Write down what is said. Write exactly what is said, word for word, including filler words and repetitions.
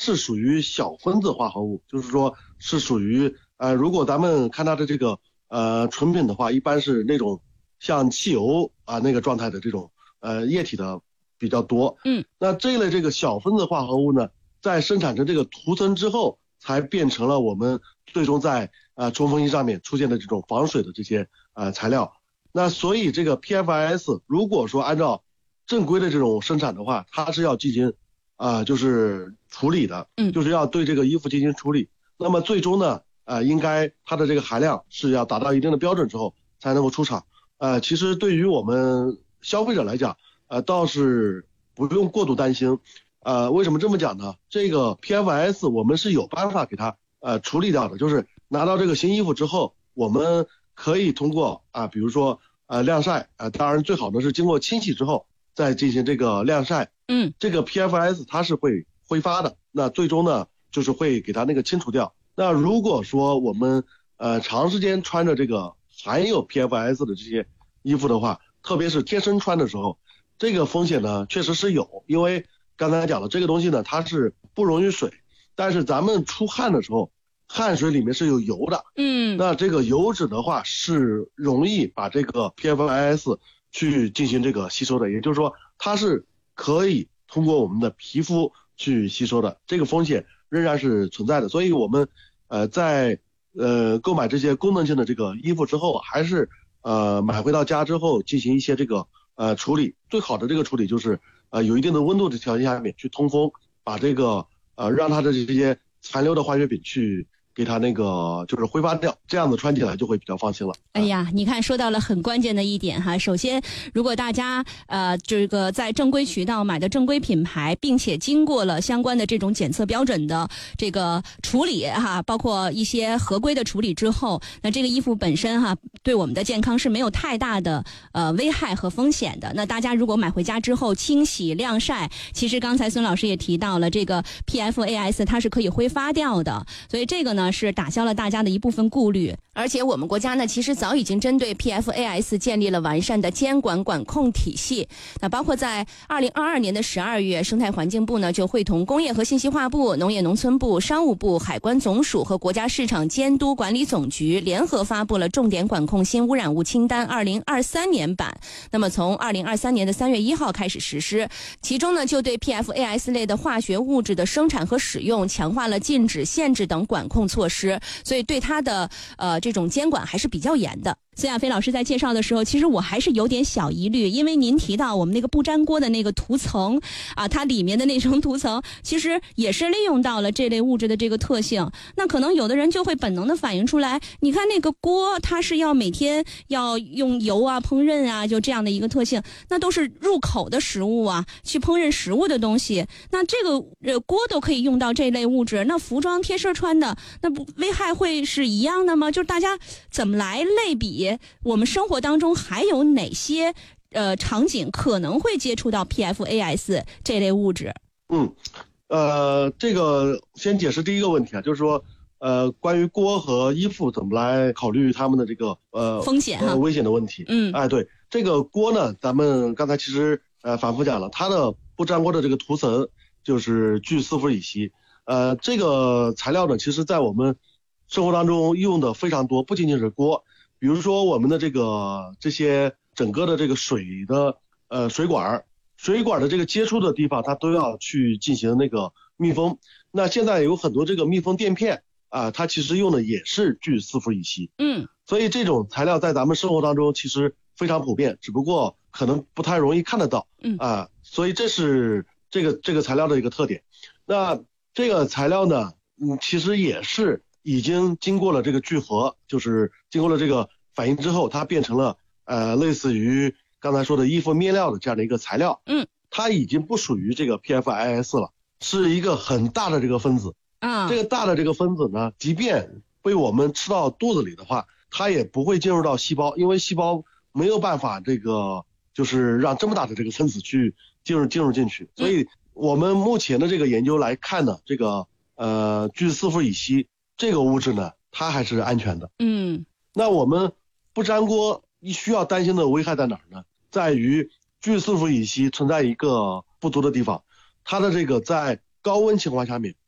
是属于小分子化合物，就是说是属于呃，如果咱们看它的这个呃纯品的话，一般是那种像汽油啊那个状态的这种呃液体的比较多。 嗯， 那这一类这个小分子化合物呢，在生产成这个涂层之后，才变成了我们最终在呃冲锋衣上面出现的这种防水的这些呃材料。那所以这个 P F I S 如果说按照正规的这种生产的话，它是要进行啊、呃、就是处理的， 嗯， 就是要对这个衣服进行处理。那么最终呢，呃，应该它的这个含量是要达到一定的标准之后才能够出厂。呃，其实对于我们消费者来讲，呃，倒是不用过度担心。呃，为什么这么讲呢？这个 P F I S 我们是有办法给它呃处理掉的，就是拿到这个新衣服之后，我们可以通过啊、呃，比如说呃晾晒，啊、呃，当然最好的是经过清洗之后再进行这个晾晒。 嗯， 这个 P F I S 它是会挥发的，那最终呢就是会给它那个清除掉。那如果说我们呃长时间穿着这个含有 P F I S 的这些衣服的话，特别是贴身穿的时候，这个风险呢确实是有，因为刚才讲了这个东西呢它是不溶于水，但是咱们出汗的时候，汗水里面是有油的， 嗯， 那这个油脂的话是容易把这个 P F I S 去进行这个吸收的，也就是说它是可以通过我们的皮肤去吸收的，这个风险仍然是存在的。所以我们呃在呃购买这些功能性的这个衣服之后，还是呃买回到家之后进行一些这个呃处理，最好的这个处理就是呃有一定的温度的条件下面去通风，把这个呃让它的这些残留的化学品去给它那个就是挥发掉，这样子穿起来就会比较放心了。 哎呀，你看说到了很关键的一点哈。首先，如果大家呃这个在正规渠道买的正规品牌，并且经过了相关的这种检测标准的这个处理哈，包括一些合规的处理之后，那这个衣服本身哈对我们的健康是没有太大的呃危害和风险的。那大家如果买回家之后清洗晾晒，其实刚才孙老师也提到了这个 P F A S 它是可以挥发掉的，所以这个呢是打消了大家的一部分顾虑。而且我们国家呢其实早已经针对 P F A S 建立了完善的监管管控体系。那包括在二零二二年的十二月，生态环境部呢就会同工业和信息化部、农业农村部、商务部、海关总署和国家市场监督管理总局联合发布了重点管控新污染物清单二零二三年版。那么从二零二三年的三月一号开始实施，其中呢就对 P F A S 类的化学物质的生产和使用强化了禁止、限制等管控措施，所以对它的呃这种监管还是比较严的。孙亚飞老师在介绍的时候，其实我还是有点小疑虑，因为您提到我们那个不粘锅的那个涂层啊，它里面的那层涂层其实也是利用到了这类物质的这个特性。那可能有的人就会本能的反映出来，你看那个锅它是要每天要用油啊烹饪啊，就这样的一个特性，那都是入口的食物啊，去烹饪食物的东西，那这个呃锅都可以用到这类物质，那服装贴身穿的那不危害会是一样的吗？就是大家怎么来类比我们生活当中还有哪些呃场景可能会接触到 P F A S 这类物质？ 嗯，呃，这个先解释第一个问题啊，就是说呃，关于锅和衣服怎么来考虑他们的这个呃风险哈、 呃、危险的问题。 嗯， 哎，对，这个锅呢，咱们刚才其实呃反复讲了，它的不粘锅的这个涂层就是聚四氟乙烯。呃，这个材料呢，其实在我们生活当中用的非常多，不仅仅是锅。比如说我们的这个这些整个的这个水的呃水管水管的这个接触的地方，它都要去进行那个密封。那现在有很多这个密封垫片啊，它其实用的也是聚四氟乙烯。 嗯， 所以这种材料在咱们生活当中其实非常普遍，只不过可能不太容易看得到。 嗯啊，所以这是这个这个材料的一个特点。那这个材料呢，嗯，其实也是已经经过了这个聚合，就是经过了这个反应之后，它变成了呃类似于刚才说的衣服面料的这样的一个材料。 嗯， 它已经不属于这个 P F I S 了，是一个很大的这个分子。 啊， 这个大的这个分子呢，即便被我们吃到肚子里的话，它也不会进入到细胞，因为细胞没有办法这个就是让这么大的这个分子去进入进入进去。所以我们目前的这个研究来看呢，这个呃聚四氟乙烯这个物质呢，它还是安全的。 嗯， 那我们不粘锅需要担心的危害在哪儿呢？在于聚四氟乙烯存在一个不足的地方，它的这个在高温情况下面